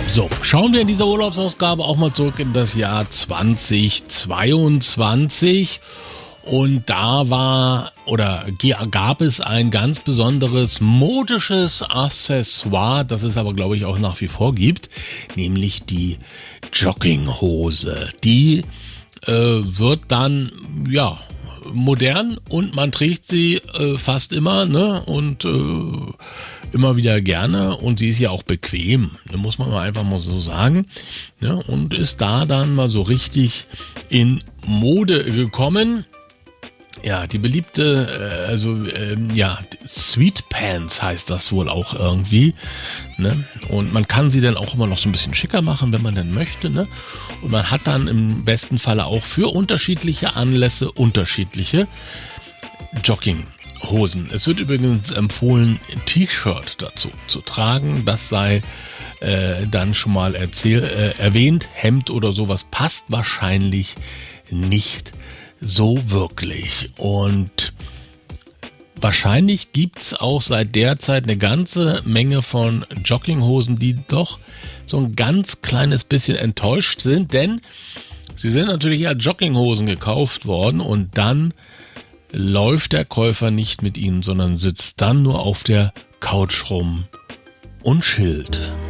So, schauen wir in dieser Urlaubsausgabe auch mal zurück in das Jahr 2022. Und da gab es ein ganz besonderes modisches Accessoire, das es aber, glaube ich, auch nach wie vor gibt, nämlich die Jogginghose. Die wird dann, modern und man trägt sie fast immer, ne? Und immer wieder gerne und sie ist ja auch bequem, muss man mal einfach mal so sagen, ne? Und ist da dann mal so richtig in Mode gekommen. Ja, die beliebte, Sweatpants heißt das wohl auch irgendwie, ne? Und man kann sie dann auch immer noch so ein bisschen schicker machen, wenn man denn möchte, ne? Und man hat dann im besten Falle auch für unterschiedliche Anlässe unterschiedliche Jogginghosen. Es wird übrigens empfohlen, ein T-Shirt dazu zu tragen. Das sei dann schon mal erwähnt. Hemd oder sowas passt wahrscheinlich nicht so wirklich. Und wahrscheinlich gibt's auch seit der Zeit eine ganze Menge von Jogginghosen, die doch so ein ganz kleines bisschen enttäuscht sind, denn sie sind natürlich ja Jogginghosen gekauft worden und dann läuft der Käufer nicht mit ihnen, sondern sitzt dann nur auf der Couch rum und chillt.